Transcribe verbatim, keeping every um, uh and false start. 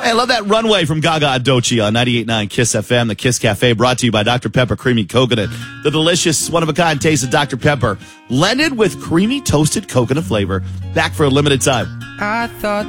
Hey, I love that Runway from Gaga Adochi on ninety-eight point nine Kiss F M. The Kiss Cafe brought to you by Doctor Pepper Creamy Coconut. The delicious, one-of-a-kind taste of Doctor Pepper, blended with creamy toasted coconut flavor. Back for a limited time. I thought